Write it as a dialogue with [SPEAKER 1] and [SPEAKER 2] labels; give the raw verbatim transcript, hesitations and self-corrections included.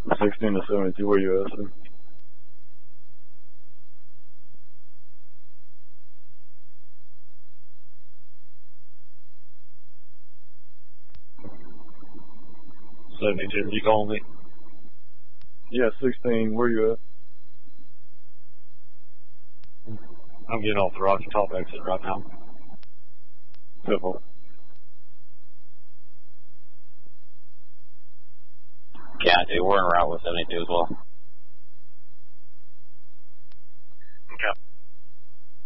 [SPEAKER 1] sixteen to seventy-two, where you at, sir?
[SPEAKER 2] seventy-two, you calling me?
[SPEAKER 1] Yeah, sixteen, where you at?
[SPEAKER 2] I'm getting off the Rocky Top exit right now.
[SPEAKER 1] Simple.
[SPEAKER 3] Yeah, dude, we're en route with seventy-two as well.